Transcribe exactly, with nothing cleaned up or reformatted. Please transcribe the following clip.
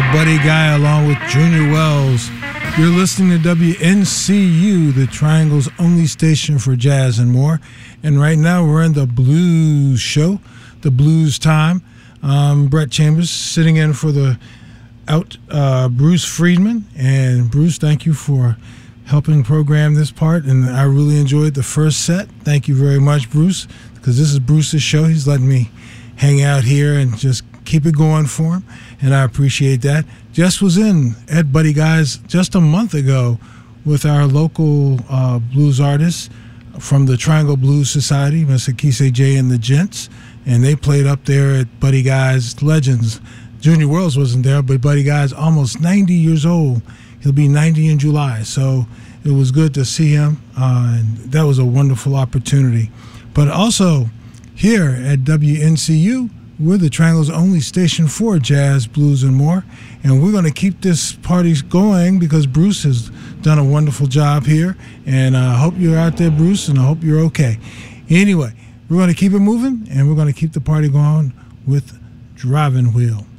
Buddy Guy along with Junior Wells. You're listening to W N C U, the Triangle's only station for jazz and more. And right now we're in the blues show, the blues time. Um, Brett Chambers sitting in for the out uh, Bruce Friedman. And Bruce, thank you for helping program this part. And I really enjoyed the first set. Thank you very much, Bruce, because this is Bruce's show. He's letting me hang out here and just keep it going for him. And I appreciate that. Just was in at Buddy Guy's just a month ago with our local uh, blues artists from the Triangle Blues Society, Mister Kisei J and the Gents, and they played up there at Buddy Guy's Legends. Junior Wells wasn't there, but Buddy Guy's almost ninety years old. He'll be ninety in July, so it was good to see him, uh, and that was a wonderful opportunity. But also here at W N C U, we're the Triangle's only station for jazz, blues, and more. And we're going to keep this party going because Bruce has done a wonderful job here. And I hope you're out there, Bruce, and I hope you're okay. Anyway, we're going to keep it moving, and we're going to keep the party going with Driving Wheel.